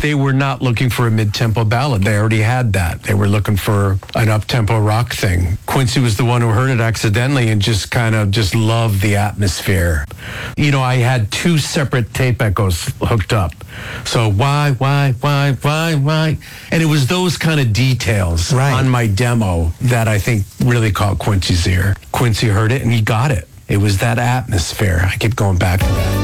they were not looking for a mid-tempo ballad. They already had that. They were looking for an up-tempo rock thing. Quincy was the one who heard it accidentally and just kind of just loved the atmosphere. You know, I had 2 separate tape echoes hooked up. So why? And it was those kind of details on my demo that I think really caught Quincy's ear. Quincy heard it and he got it. It was that atmosphere. I kept going back to that.